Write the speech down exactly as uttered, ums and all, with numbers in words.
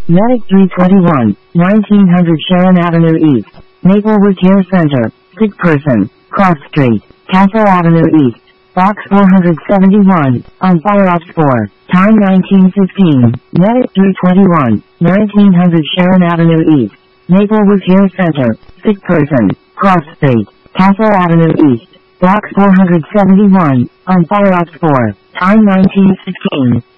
Medic three twenty-one, nineteen hundred Sharon Avenue East, Maplewood Care Center, sick person, Cross Street, Castle Avenue East, Box four seventy-one, on fire off four, time nineteen fifteen, Medic three twenty-one, nineteen hundred Sharon Avenue East, Maplewood Care Center, sick person, Cross Street, Castle Avenue East, Box four seventy-one, on fire off four, time nineteen fifteen.